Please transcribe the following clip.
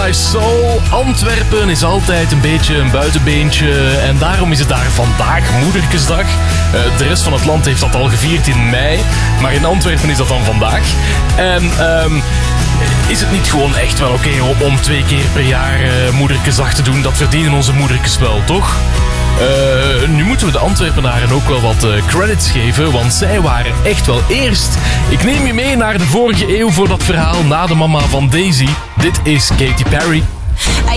My Soul. Antwerpen is altijd een beetje een buitenbeentje en daarom is het daar vandaag Moederkesdag. De rest van het land heeft dat al gevierd in mei, maar in Antwerpen is dat dan vandaag. En is het niet gewoon echt wel oké om 2 keer per jaar Moederkesdag te doen? Dat verdienen onze moederkes wel, toch? Nu moeten we de Antwerpenaren ook wel wat credits geven, want zij waren echt wel eerst. Ik neem je mee naar de vorige eeuw voor dat verhaal na de mama van Daisy. Dit is Katy Perry.